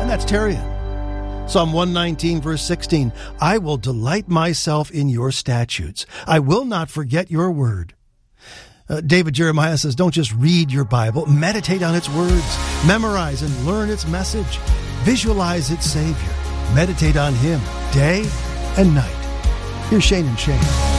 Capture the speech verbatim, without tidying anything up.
and that's Terrian. Psalm one nineteen, verse sixteen, I will delight myself in your statutes. I will not forget your word. Uh, David Jeremiah says, don't just read your Bible, meditate on its words, memorize and learn its message, visualize its Savior, meditate on him day and night. Here's Shane and Shane.